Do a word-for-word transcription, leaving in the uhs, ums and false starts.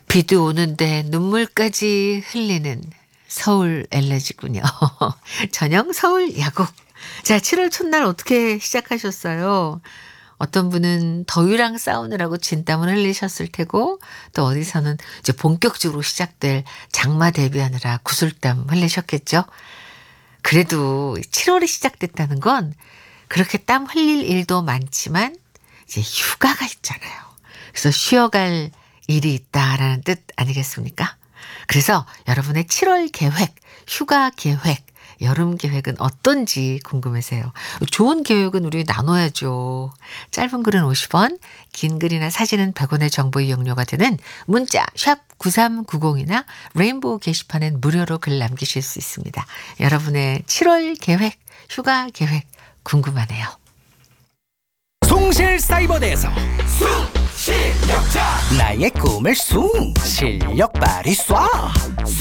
비도 오는데 눈물까지 흘리는 서울 엘레지군요. 전형 서울 야구. 자, 칠월 첫날 어떻게 시작하셨어요? 어떤 분은 더위랑 싸우느라고 진땀을 흘리셨을 테고 또 어디서는 이제 본격적으로 시작될 장마 대비하느라 구슬땀 흘리셨겠죠. 그래도 칠월이 시작됐다는 건 그렇게 땀 흘릴 일도 많지만 이제 휴가가 있잖아요. 그래서 쉬어갈 일이 있다라는 뜻 아니겠습니까? 그래서 여러분의 칠월 계획, 휴가 계획, 여름 계획은 어떤지 궁금해서요. 좋은 계획은 우리 나눠야죠. 짧은 글은 오십 원, 긴 글이나 사진은 백 원의 정보 이용료가 되는 문자 샵 구삼구공이나 레인보우 게시판엔 무료로 글 남기실 수 있습니다. 여러분의 칠월 계획, 휴가 계획 궁금하네요. 숭실사이버대에서 숭실력자 나의 꿈을 숭 실력 발휘 쏴